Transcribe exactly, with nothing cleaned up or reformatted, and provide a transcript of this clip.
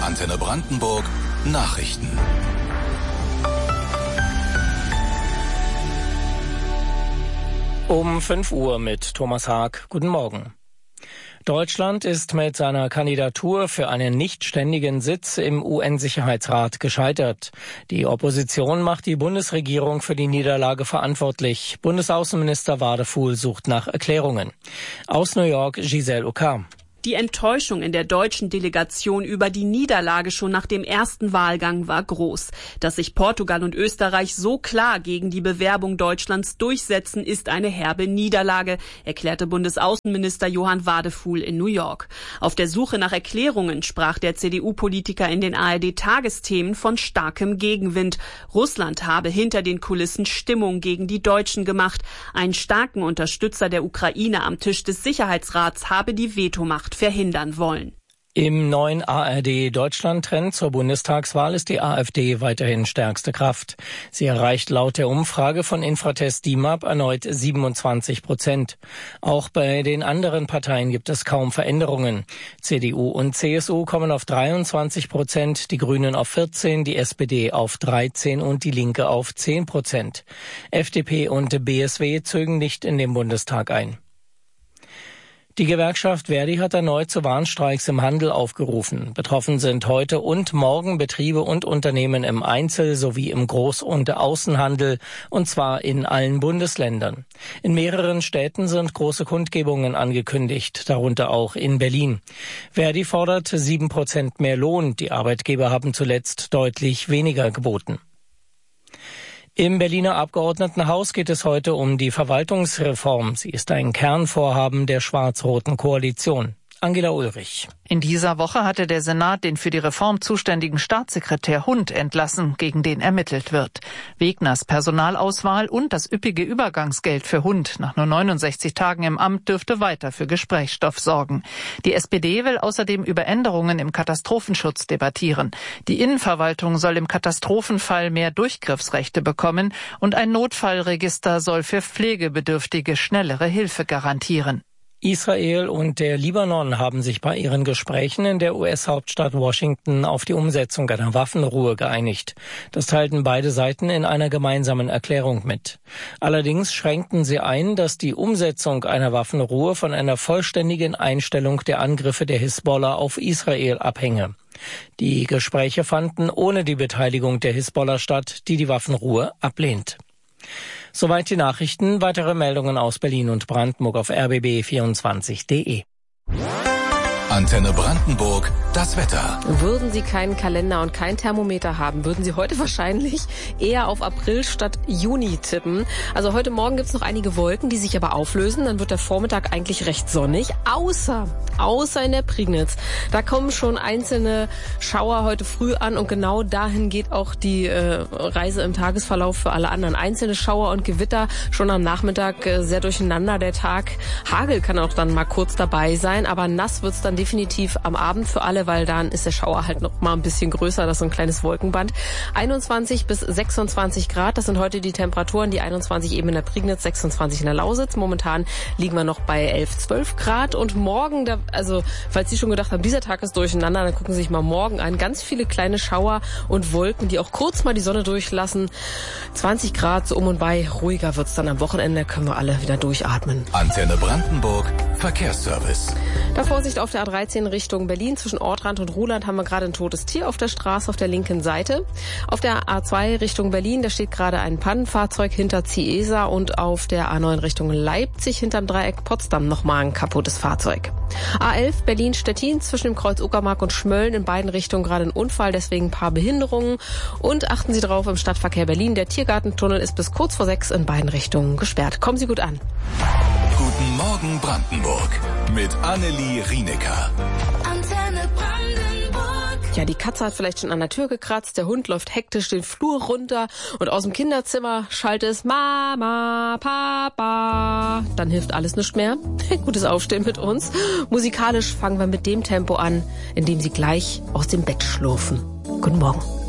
Antenne Brandenburg Nachrichten. Um fünf Uhr mit Thomas Haag. Guten Morgen. Deutschland ist mit seiner Kandidatur für einen nichtständigen Sitz im U N-Sicherheitsrat gescheitert. Die Opposition macht die Bundesregierung für die Niederlage verantwortlich. Bundesaußenminister Wadefuhl sucht nach Erklärungen. Aus New York Giselle Ockar. Die Enttäuschung in der deutschen Delegation über die Niederlage schon nach dem ersten Wahlgang war groß. Dass sich Portugal und Österreich so klar gegen die Bewerbung Deutschlands durchsetzen, ist eine herbe Niederlage, erklärte Bundesaußenminister Johann Wadefuhl in New York. Auf der Suche nach Erklärungen sprach der C D U-Politiker in den A R D-Tagesthemen von starkem Gegenwind. Russland habe hinter den Kulissen Stimmung gegen die Deutschen gemacht. Einen starken Unterstützer der Ukraine am Tisch des Sicherheitsrats habe die Vetomacht verhindern wollen. Im neuen A R D-Deutschland-Trend zur Bundestagswahl ist die AfD weiterhin stärkste Kraft. Sie erreicht laut der Umfrage von Infratest D I M A P erneut siebenundzwanzig Prozent. Auch bei den anderen Parteien gibt es kaum Veränderungen. C D U und C S U kommen auf dreiundzwanzig Prozent, die Grünen auf vierzehn, die S P D auf dreizehn und die Linke auf zehn Prozent. F D P und B S W zögen nicht in den Bundestag ein. Die Gewerkschaft Verdi hat erneut zu Warnstreiks im Handel aufgerufen. Betroffen sind heute und morgen Betriebe und Unternehmen im Einzel- sowie im Groß- und Außenhandel, und zwar in allen Bundesländern. In mehreren Städten sind große Kundgebungen angekündigt, darunter auch in Berlin. Verdi fordert sieben Prozent mehr Lohn. Die Arbeitgeber haben zuletzt deutlich weniger geboten. Im Berliner Abgeordnetenhaus geht es heute um die Verwaltungsreform. Sie ist ein Kernvorhaben der schwarz-roten Koalition. Angela Ulrich. In dieser Woche hatte der Senat den für die Reform zuständigen Staatssekretär Hund entlassen, gegen den ermittelt wird. Wegners Personalauswahl und das üppige Übergangsgeld für Hund nach nur neunundsechzig Tagen im Amt dürfte weiter für Gesprächsstoff sorgen. Die S P D will außerdem über Änderungen im Katastrophenschutz debattieren. Die Innenverwaltung soll im Katastrophenfall mehr Durchgriffsrechte bekommen und ein Notfallregister soll für Pflegebedürftige schnellere Hilfe garantieren. Israel und der Libanon haben sich bei ihren Gesprächen in der U S-Hauptstadt Washington auf die Umsetzung einer Waffenruhe geeinigt. Das teilten beide Seiten in einer gemeinsamen Erklärung mit. Allerdings schränkten sie ein, dass die Umsetzung einer Waffenruhe von einer vollständigen Einstellung der Angriffe der Hisbollah auf Israel abhänge. Die Gespräche fanden ohne die Beteiligung der Hisbollah statt, die die Waffenruhe ablehnt. Soweit die Nachrichten. Weitere Meldungen aus Berlin und Brandenburg auf r b b vierundzwanzig punkt de. Antenne Brandenburg, das Wetter. Würden Sie keinen Kalender und kein Thermometer haben, würden Sie heute wahrscheinlich eher auf April statt Juni tippen. Also heute Morgen gibt's noch einige Wolken, die sich aber auflösen. Dann wird der Vormittag eigentlich recht sonnig, außer, außer in der Prignitz. Da kommen schon einzelne Schauer heute früh an und genau dahin geht auch die äh, Reise im Tagesverlauf für alle anderen. Einzelne Schauer und Gewitter schon am Nachmittag äh, sehr durcheinander der Tag. Hagel kann auch dann mal kurz dabei sein, aber nass wird's dann definitiv am Abend für alle, weil dann ist der Schauer halt noch mal ein bisschen größer, das ist so ein kleines Wolkenband. einundzwanzig bis sechsundzwanzig Grad, das sind heute die Temperaturen, die einundzwanzig eben in der Prignitz, sechsundzwanzig in der Lausitz. Momentan liegen wir noch bei elf, zwölf Grad und morgen, da, also falls Sie schon gedacht haben, dieser Tag ist durcheinander, dann gucken Sie sich mal morgen an. Ganz viele kleine Schauer und Wolken, die auch kurz mal die Sonne durchlassen. zwanzig Grad so um und bei, ruhiger wird's dann am Wochenende, können wir alle wieder durchatmen. Antenne Brandenburg, Verkehrsservice. Da Vorsicht auf der A dreizehn Richtung Berlin. Zwischen Ortrand und Ruhland haben wir gerade ein totes Tier auf der Straße auf der linken Seite. Auf der A zwei Richtung Berlin, da steht gerade ein Pannenfahrzeug hinter Ciesa und auf der A neun Richtung Leipzig hinterm Dreieck Potsdam nochmal ein kaputtes Fahrzeug. A elf Berlin-Stettin zwischen dem Kreuz Uckermark und Schmölln in beiden Richtungen gerade ein Unfall, deswegen ein paar Behinderungen. Und achten Sie drauf, im Stadtverkehr Berlin, der Tiergartentunnel ist bis kurz vor sechs in beiden Richtungen gesperrt. Kommen Sie gut an. Guten Morgen Brandenburg mit Annelie Rienecker. Antenne Brandenburg. Ja, die Katze hat vielleicht schon an der Tür gekratzt, der Hund läuft hektisch den Flur runter und aus dem Kinderzimmer schallt es Mama, Papa. Dann hilft alles nicht mehr. Gutes Aufstehen mit uns. Musikalisch fangen wir mit dem Tempo an, in dem Sie gleich aus dem Bett schlurfen. Guten Morgen.